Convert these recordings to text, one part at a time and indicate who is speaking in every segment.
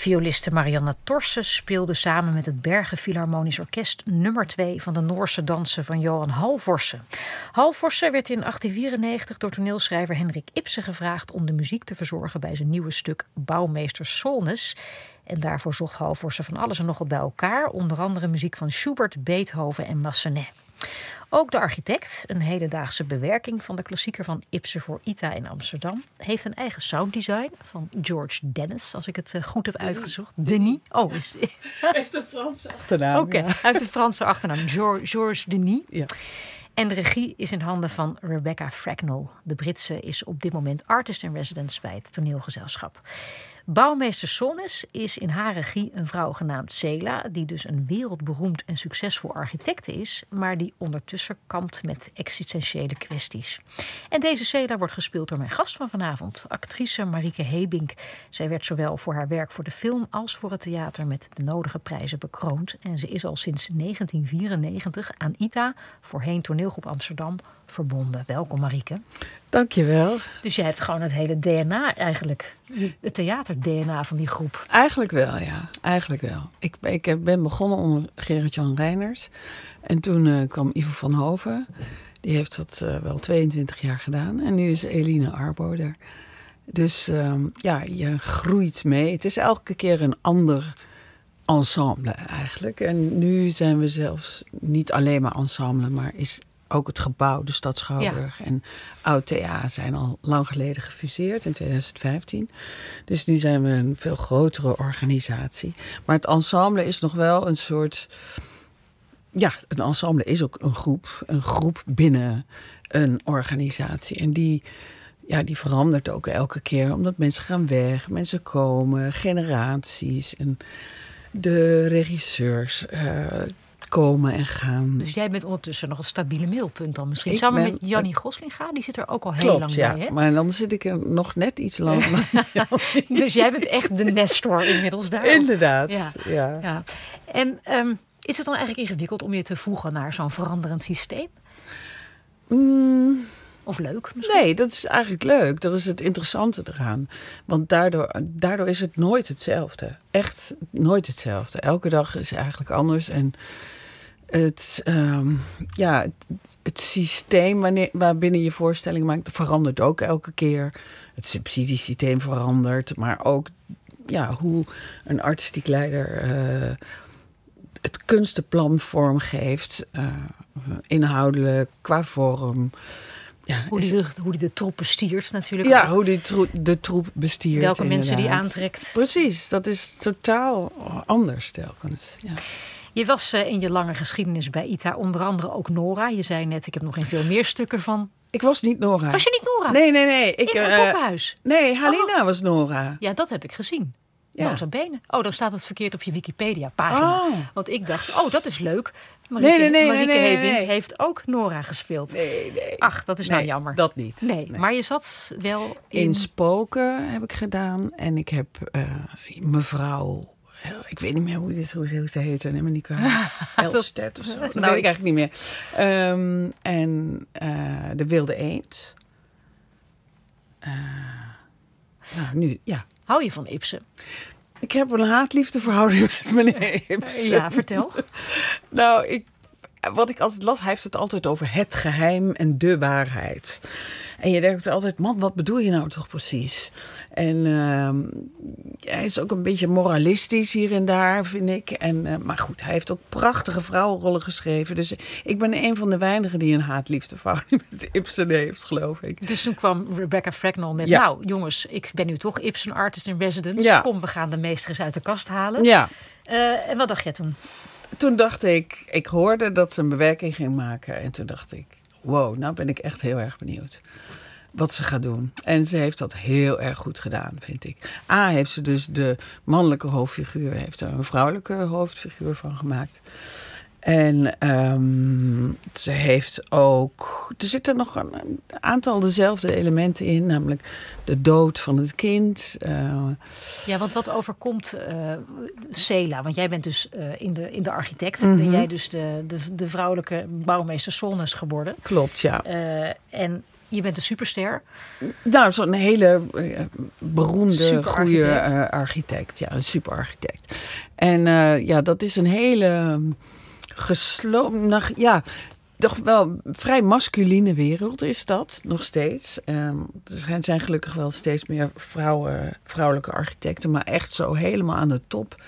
Speaker 1: Violiste Marianne Torsen speelde samen met het Bergen Philharmonisch Orkest nummer 2 van de Noorse dansen van Johan Halvorsen. Halvorsen werd in 1894 door toneelschrijver Henrik Ibsen gevraagd om de muziek te verzorgen bij zijn nieuwe stuk Bouwmeester Solnes. En daarvoor zocht Halvorsen van alles en nog wat bij elkaar, onder andere muziek van Schubert, Beethoven en Massenet. Ook de architect, een hedendaagse bewerking van de klassieker van Ibsen voor ITA in Amsterdam, heeft een eigen sounddesign van George Dennis, als ik het goed heb uitgezocht. Denis. Oh,
Speaker 2: heeft een Franse achternaam.
Speaker 1: Oké, ja. Uit de Franse achternaam. Georges Denis.
Speaker 2: Ja.
Speaker 1: En de regie is in handen van Rebecca Fracknell. De Britse is op dit moment artist in residence bij het toneelgezelschap. Bouwmeester Solnes is in haar regie een vrouw genaamd Cela, die dus een wereldberoemd en succesvol architect is, maar die ondertussen kampt met existentiële kwesties. En deze Cela wordt gespeeld door mijn gast van vanavond, actrice Marieke Hebink. Zij werd zowel voor haar werk voor de film als voor het theater met de nodige prijzen bekroond. En ze is al sinds 1994 aan ITA, voorheen Toneelgroep Amsterdam, verbonden. Welkom Marieke.
Speaker 2: Dankjewel.
Speaker 1: Dus jij hebt gewoon het hele DNA eigenlijk, het theater-DNA van die groep.
Speaker 2: Eigenlijk wel, ja. Eigenlijk wel. Ik ben begonnen onder Gerrit-Jan Reiners. En toen kwam Ivo van Hoven. Die heeft dat wel 22 jaar gedaan. En nu is Eline Arbo er. Dus je groeit mee. Het is elke keer een ander ensemble eigenlijk. En nu zijn we zelfs niet alleen maar ensemble, maar is ook het gebouw, de Stad Schouwburg en Oud-TA zijn al lang geleden gefuseerd in 2015. Dus nu zijn we een veel grotere organisatie. Maar het ensemble is nog wel een soort... Ja, een ensemble is ook een groep binnen een organisatie. En die verandert ook elke keer, omdat mensen gaan weg, mensen komen, generaties en de regisseurs komen en gaan.
Speaker 1: Dus jij bent ondertussen nog een stabiele middelpunt dan misschien. Samen met Jannie Goslinga, die zit er ook al heel lang bij. Hè?
Speaker 2: Maar dan zit ik er nog net iets langer.
Speaker 1: Dus jij bent echt de Nestor inmiddels daar.
Speaker 2: Inderdaad,
Speaker 1: ja. En is het dan eigenlijk ingewikkeld om je te voegen naar zo'n veranderend systeem? Of leuk misschien?
Speaker 2: Nee, dat is eigenlijk leuk. Dat is het interessante eraan. Want daardoor is het nooit hetzelfde. Echt nooit hetzelfde. Elke dag is eigenlijk anders. En het systeem waarbinnen je voorstellingen maakt, verandert ook elke keer. Het subsidiesysteem verandert. Maar ook hoe een artistiek leider het kunstenplan vormgeeft. Inhoudelijk, qua vorm. Ja,
Speaker 1: hoe die de troep bestiert natuurlijk.
Speaker 2: Ja, hoe die de troep bestiert.
Speaker 1: Welke mensen die aantrekt.
Speaker 2: Precies, dat is totaal anders telkens. Ja.
Speaker 1: Je was in je lange geschiedenis bij ITA onder andere ook Nora. Je zei net, ik heb nog in veel meer stukken van...
Speaker 2: Ik was niet Nora.
Speaker 1: Was je niet Nora?
Speaker 2: Nee.
Speaker 1: In het poppenhuis?
Speaker 2: Nee, Halina was Nora.
Speaker 1: Ja, dat heb ik gezien.
Speaker 2: Ja.
Speaker 1: Nota bene. Oh, dan staat het verkeerd op je Wikipedia-pagina.
Speaker 2: Oh.
Speaker 1: Want ik dacht, dat is leuk.
Speaker 2: Marieke
Speaker 1: Hebink heeft ook Nora gespeeld.
Speaker 2: Nee.
Speaker 1: Ach, dat is nou jammer.
Speaker 2: Dat niet.
Speaker 1: Nee, maar je zat wel
Speaker 2: in Spoken heb ik gedaan. En ik heb mevrouw... Ik weet niet meer hoe ze heette. Neem me niet kwalijk. Elstedt of zo. Dat weet ik eigenlijk niet meer. En de Wilde Eend. Nu, ja.
Speaker 1: Hou je van Ibsen?
Speaker 2: Ik heb een haat-liefde verhouding met meneer Ibsen.
Speaker 1: Ja, vertel.
Speaker 2: Nou, wat ik altijd las, hij heeft het altijd over het geheim en de waarheid. En je denkt altijd, man, wat bedoel je nou toch precies? En hij is ook een beetje moralistisch hier en daar, vind ik. Maar goed, hij heeft ook prachtige vrouwenrollen geschreven. Dus ik ben een van de weinigen die een haat-liefde verhouding met Ibsen heeft, geloof ik.
Speaker 1: Dus toen kwam Rebecca Fracknell met, nou jongens, ik ben nu toch Ibsen artist in residence.
Speaker 2: Ja.
Speaker 1: Kom, we gaan de meester eens uit de kast halen.
Speaker 2: Ja.
Speaker 1: En wat dacht jij toen?
Speaker 2: Toen dacht ik hoorde dat ze een bewerking ging maken. En toen dacht ik, wow, nou ben ik echt heel erg benieuwd wat ze gaat doen. En ze heeft dat heel erg goed gedaan, vind ik. Heeft ze dus de mannelijke hoofdfiguur, heeft er een vrouwelijke hoofdfiguur van gemaakt. En ze heeft ook... Er zitten nog een aantal dezelfde elementen in. Namelijk de dood van het kind.
Speaker 1: Ja, want wat overkomt Cela? Want jij bent dus in de architect. Ben jij dus de vrouwelijke bouwmeester Solnes geworden.
Speaker 2: Klopt, ja.
Speaker 1: En je bent een superster.
Speaker 2: Nou, zo'n hele beroemde, goede
Speaker 1: architect.
Speaker 2: architect. Ja, een superarchitect. En dat is een hele gesloten, toch wel vrij masculine wereld is dat, nog steeds. Er zijn gelukkig wel steeds meer vrouwelijke architecten, maar echt zo helemaal aan de top.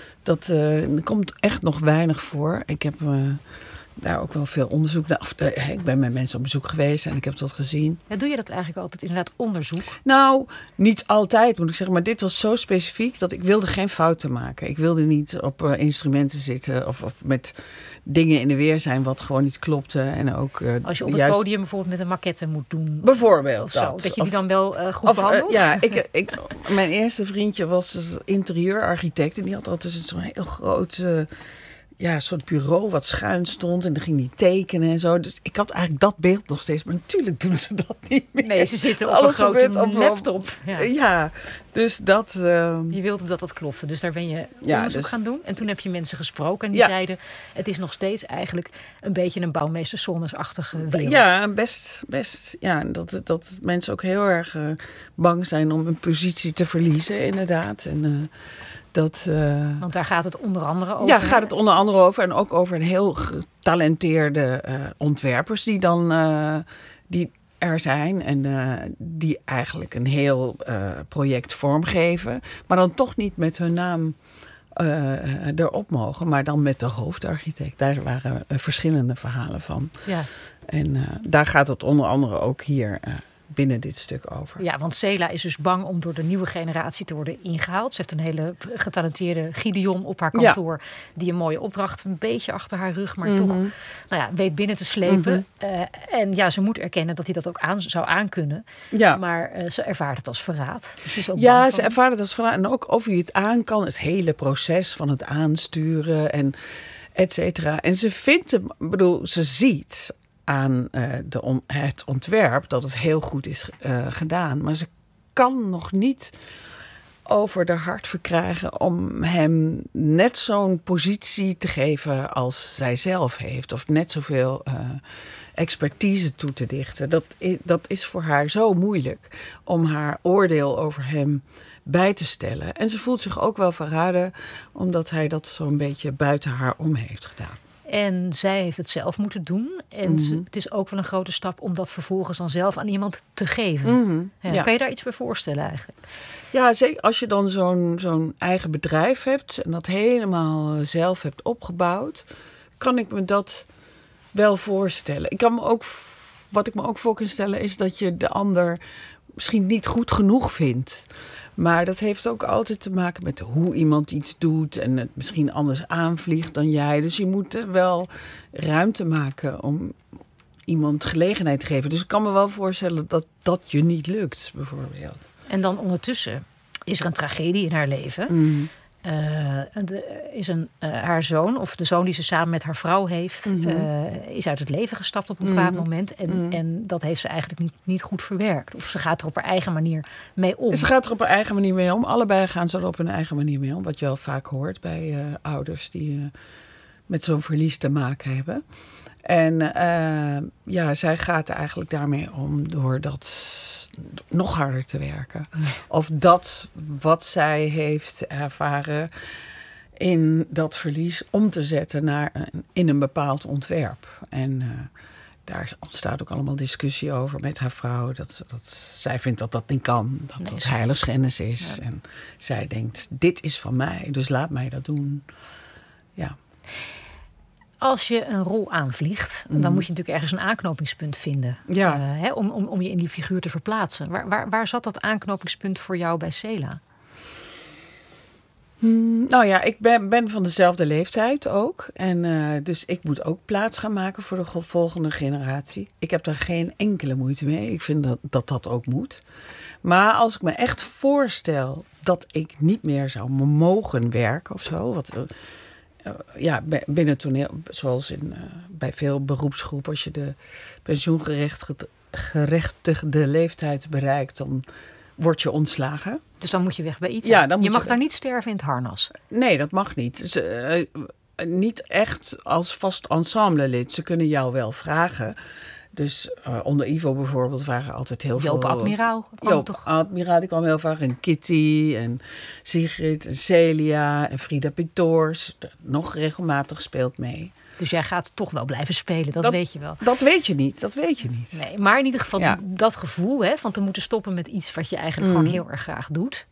Speaker 2: Er komt echt nog weinig voor. Ik heb daar ook wel veel onderzoek naar. Ik ben met mensen op bezoek geweest en ik heb dat gezien.
Speaker 1: Ja, doe je dat eigenlijk altijd, inderdaad, onderzoek?
Speaker 2: Nou, niet altijd moet ik zeggen. Maar dit was zo specifiek dat ik wilde geen fouten maken. Ik wilde niet op instrumenten zitten of met dingen in de weer zijn wat gewoon niet klopte. En ook,
Speaker 1: als je op het podium bijvoorbeeld met een maquette moet doen.
Speaker 2: Bijvoorbeeld
Speaker 1: of zo, dat je die dan wel goed behandelt?
Speaker 2: Mijn eerste vriendje was interieurarchitect. En die had altijd zo'n heel groot soort bureau wat schuin stond. En dan ging die tekenen en zo. Dus ik had eigenlijk dat beeld nog steeds. Maar natuurlijk doen ze dat niet meer.
Speaker 1: Nee, ze zitten op een grote laptop.
Speaker 2: Ja, dus dat...
Speaker 1: Je wilde dat dat klopte. Dus daar ben je onderzoek gaan doen. En toen heb je mensen gesproken. En die zeiden, het is nog steeds eigenlijk een beetje een bouwmeester-Sonnes-achtige wereld.
Speaker 2: Ja, best. Ja, dat mensen ook heel erg bang zijn om hun positie te verliezen, inderdaad. En...
Speaker 1: Want daar gaat het onder andere over.
Speaker 2: Ja, gaat het onder andere over. En ook over een heel getalenteerde ontwerpers die er zijn. En die eigenlijk een heel project vormgeven. Maar dan toch niet met hun naam erop mogen. Maar dan met de hoofdarchitect. Daar waren verschillende verhalen van. Ja. En daar gaat het onder andere ook hier binnen dit stuk over.
Speaker 1: Ja, want Cela is dus bang om door de nieuwe generatie te worden ingehaald. Ze heeft een hele getalenteerde Gideon op haar kantoor. Ja. Die een mooie opdracht een beetje achter haar rug, maar toch weet binnen te slepen. En ze moet erkennen dat hij dat ook zou aankunnen. Ja. Maar ze ervaart het als verraad. Dus
Speaker 2: ze ervaart het als verraad. En ook of hij het aan kan. Het hele proces van het aansturen en et cetera. En ze vindt hem, ze ziet aan het ontwerp dat het heel goed is gedaan. Maar ze kan nog niet over de hart verkrijgen om hem net zo'n positie te geven als zij zelf heeft. Of net zoveel expertise toe te dichten. Dat is voor haar zo moeilijk om haar oordeel over hem bij te stellen. En ze voelt zich ook wel verraden omdat hij dat zo'n beetje buiten haar om heeft gedaan.
Speaker 1: En zij heeft het zelf moeten doen. En het is ook wel een grote stap om dat vervolgens dan zelf aan iemand te geven. Ja. Kan je daar iets bij voorstellen eigenlijk?
Speaker 2: Ja, zeker als je dan zo'n eigen bedrijf hebt en dat helemaal zelf hebt opgebouwd, kan ik me dat wel voorstellen. Wat ik me ook voor kan stellen is dat je de ander misschien niet goed genoeg vindt. Maar dat heeft ook altijd te maken met hoe iemand iets doet en het misschien anders aanvliegt dan jij. Dus je moet wel ruimte maken om iemand gelegenheid te geven. Dus ik kan me wel voorstellen dat dat je niet lukt, bijvoorbeeld.
Speaker 1: En dan ondertussen is er een tragedie in haar leven. Haar zoon, of de zoon die ze samen met haar vrouw heeft, is uit het leven gestapt op een bepaald moment. En dat heeft ze eigenlijk niet goed verwerkt. Of ze gaat er op haar eigen manier mee om.
Speaker 2: Ze gaat er op haar eigen manier mee om. Allebei gaan ze er op hun eigen manier mee om. Wat je wel vaak hoort bij ouders die met zo'n verlies te maken hebben. En zij gaat er eigenlijk daarmee om door dat nog harder te werken. Of dat wat zij heeft ervaren in dat verlies om te zetten in een bepaald ontwerp. En daar ontstaat ook allemaal discussie over met haar vrouw. Dat zij vindt dat dat niet kan. Dat heiligschennis is. Ja. En zij denkt, dit is van mij, dus laat mij dat doen. Ja.
Speaker 1: Als je een rol aanvliegt, dan moet je natuurlijk ergens een aanknopingspunt vinden. Ja. Om je in die figuur te verplaatsen. Waar zat dat aanknopingspunt voor jou bij Cela?
Speaker 2: Ik ben van dezelfde leeftijd ook. En dus ik moet ook plaats gaan maken voor de volgende generatie. Ik heb daar geen enkele moeite mee. Ik vind dat ook moet. Maar als ik me echt voorstel dat ik niet meer zou mogen werken of zo. Binnen toneel, zoals bij veel beroepsgroepen, als je de pensioengerechtigde leeftijd bereikt, dan word je ontslagen. Dus
Speaker 1: dan moet je weg bij iets. Ja, je mag daar niet sterven in het harnas.
Speaker 2: Nee, dat mag niet. Niet echt als vast ensemblelid. Ze kunnen jou wel vragen Dus onder Ivo bijvoorbeeld waren altijd heel veel...
Speaker 1: Joop Admiraal.
Speaker 2: Admiraal, die kwam heel vaak. En Kitty en Sigrid en Celia en Frida Pintoors. Nog regelmatig speelt mee.
Speaker 1: Dus jij gaat toch wel blijven spelen, dat weet je wel.
Speaker 2: Dat weet je niet.
Speaker 1: Nee, maar in ieder geval dat gevoel van te moeten stoppen met iets wat je eigenlijk gewoon heel erg graag doet.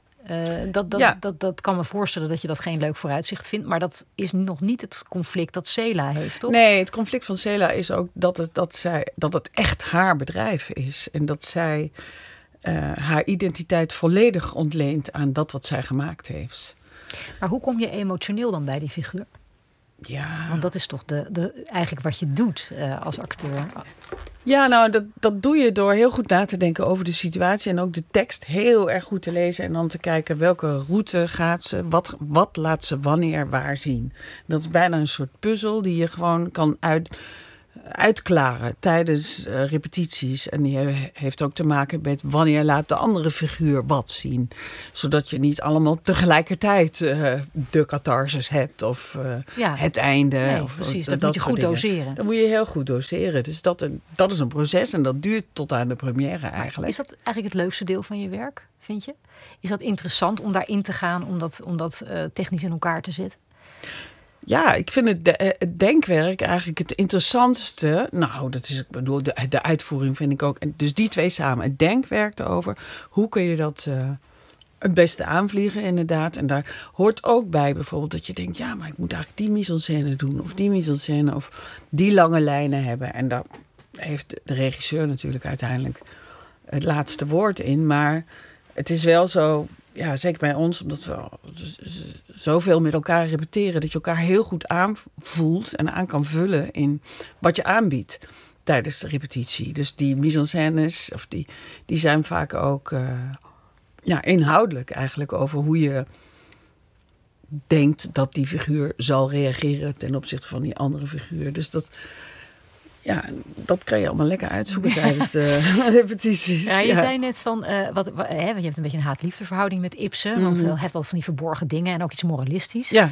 Speaker 1: Dat kan me voorstellen dat je dat geen leuk vooruitzicht vindt. Maar dat is nog niet het conflict dat Cela heeft, toch?
Speaker 2: Nee, het conflict van Cela is ook dat het echt haar bedrijf is. En dat zij haar identiteit volledig ontleent aan dat wat zij gemaakt heeft.
Speaker 1: Maar hoe kom je emotioneel dan bij die figuur?
Speaker 2: Ja.
Speaker 1: Want dat is toch eigenlijk wat je doet als acteur.
Speaker 2: Ja, nou, dat doe je door heel goed na te denken over de situatie. En ook de tekst heel erg goed te lezen. En dan te kijken welke route gaat ze. Wat laat ze wanneer waar zien. Dat is bijna een soort puzzel die je gewoon kan uitklaren tijdens repetities. En die heeft ook te maken met wanneer laat de andere figuur wat zien. Zodat je niet allemaal tegelijkertijd de catharsis hebt of het einde.
Speaker 1: Nee,
Speaker 2: of,
Speaker 1: precies, dat moet je goed doseren.
Speaker 2: Dat moet je heel goed doseren. Dus dat is een proces en dat duurt tot aan de première eigenlijk.
Speaker 1: Is dat eigenlijk het leukste deel van je werk, vind je? Is dat interessant om daarin te gaan, om dat technisch in elkaar te zetten?
Speaker 2: Ja, ik vind het denkwerk eigenlijk het interessantste. Nou, dat is, ik bedoel, de uitvoering vind ik ook. Dus die twee samen. Het denkwerk erover. Hoe kun je dat het beste aanvliegen, inderdaad. En daar hoort ook bij bijvoorbeeld dat je denkt... ja, maar ik moet eigenlijk die mise-en-scène doen. Of die mise-en-scène. Of die lange lijnen hebben. En daar heeft de regisseur natuurlijk uiteindelijk het laatste woord in. Maar het is wel zo... Ja, zeker bij ons, omdat we zoveel met elkaar repeteren... dat je elkaar heel goed aanvoelt en aan kan vullen in wat je aanbiedt tijdens de repetitie. Dus die mise-en-scènes, of die zijn vaak ook inhoudelijk eigenlijk... over hoe je denkt dat die figuur zal reageren ten opzichte van die andere figuur. Dus dat kan je allemaal lekker uitzoeken tijdens de repetities.
Speaker 1: Ja, je zei net van, want je hebt een beetje een haat-liefde verhouding met Ibsen. Want hij heeft altijd van die verborgen dingen en ook iets moralistisch.
Speaker 2: Ja.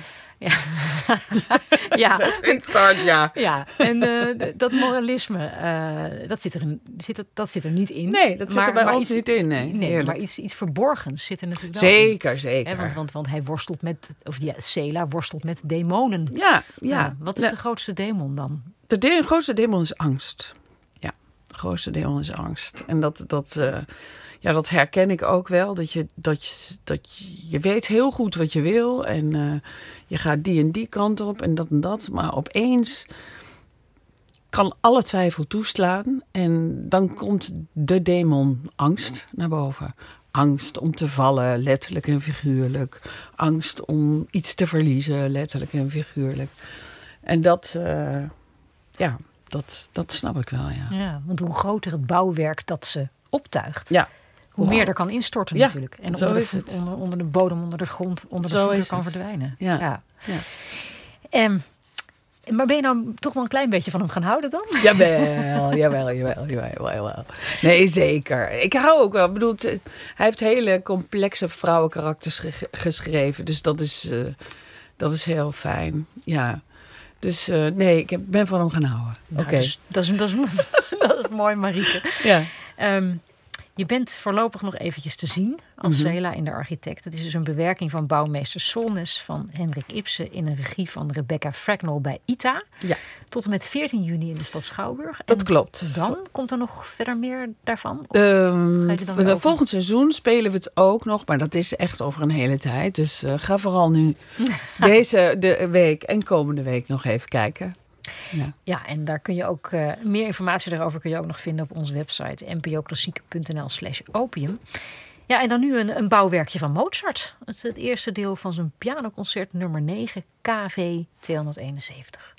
Speaker 1: Ja.
Speaker 2: Ja.
Speaker 1: En dat moralisme, dat zit er niet in.
Speaker 2: Nee, dat zit er bij ons niet in. Nee,
Speaker 1: maar iets verborgens zit er natuurlijk wel in.
Speaker 2: Zeker.
Speaker 1: Want hij worstelt Cela worstelt met demonen.
Speaker 2: Ja.
Speaker 1: Wat is de grootste demon dan?
Speaker 2: De grootste demon is angst. Ja, de grootste demon is angst. En dat herken ik ook wel. Dat je weet heel goed wat je wil. En je gaat die en die kant op en dat. Maar opeens kan alle twijfel toeslaan. En dan komt de demon angst naar boven. Angst om te vallen, letterlijk en figuurlijk. Angst om iets te verliezen, letterlijk en figuurlijk. En dat snap ik wel, ja.
Speaker 1: Ja, want hoe groter het bouwwerk dat ze optuigt...
Speaker 2: Ja.
Speaker 1: Hoe meer er kan instorten natuurlijk. En onder de bodem, onder de grond, onder de voeten kan verdwijnen.
Speaker 2: Ja.
Speaker 1: Maar ben je nou toch wel een klein beetje van hem gaan houden dan?
Speaker 2: Jawel. Nee, zeker. Ik hou ook wel. Ik bedoel, hij heeft hele complexe vrouwenkarakters geschreven. Dus dat is heel fijn. Ja. Dus nee, ik ben van hem gaan houden.
Speaker 1: Nou,
Speaker 2: Oké.
Speaker 1: dus, dat is mooi, Marieke.
Speaker 2: Ja.
Speaker 1: Je bent voorlopig nog eventjes te zien als Cela in De Architect. Het is dus een bewerking van bouwmeester Solness van Henrik Ibsen... in een regie van Rebecca Fracknell bij ITA.
Speaker 2: Ja.
Speaker 1: Tot en met 14 juni in de stad Schouwburg.
Speaker 2: Dat klopt.
Speaker 1: Dan komt er nog verder meer daarvan?
Speaker 2: Volgend seizoen spelen we het ook nog. Maar dat is echt over een hele tijd. Dus ga vooral nu de week en komende week nog even kijken.
Speaker 1: Ja, en daar kun je ook meer informatie daarover kun je ook nog vinden op onze website npoklassiek.nl/opium. Ja, en dan nu een bouwwerkje van Mozart. Het is het eerste deel van zijn pianoconcert nummer 9, KV 271.